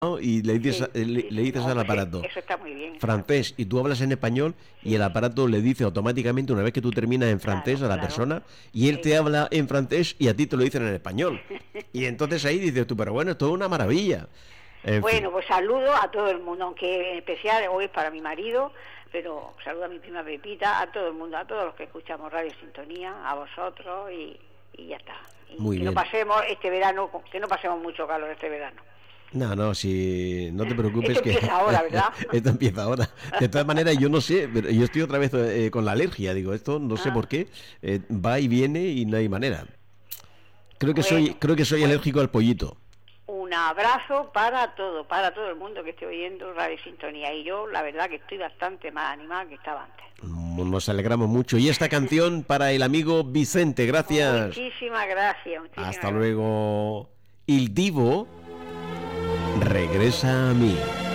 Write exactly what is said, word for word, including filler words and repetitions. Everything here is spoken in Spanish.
y le dices, Sí, le, sí, le sí, dices no, al pues, aparato eso está muy bien. francés y tú hablas en español y el aparato le dice automáticamente una vez que tú terminas en francés Claro, a la claro. persona y él te Exacto. habla en francés y a ti te lo dicen en español. Y entonces ahí dices tú, pero bueno, esto es una maravilla. En fin. Bueno, pues saludo a todo el mundo, aunque en especial hoy es para mi marido, pero saludo a mi prima Pepita, a todo el mundo, a todos los que escuchamos Radio Sintonía, a vosotros y, y ya está. Y Muy que bien. no pasemos este verano, que no pasemos mucho calor este verano. No, no, si no te preocupes Esto que empieza ahora, ¿verdad? esto empieza ahora. De todas maneras, yo no sé, pero yo estoy otra vez eh, con la alergia, digo, esto no sé Ah, por qué, eh, va y viene y no hay manera. Creo que soy, bueno, creo que soy bueno, alérgico al pollito. un abrazo para todo, para todo el mundo que esté oyendo Radio Sintonía. Y yo, la verdad, que estoy bastante más animada que estaba antes. Nos alegramos mucho. Y esta canción para el amigo Vicente, gracias. Muchísimas gracias. Muchísimas Hasta gracias. luego. Il Divo regresa a mí.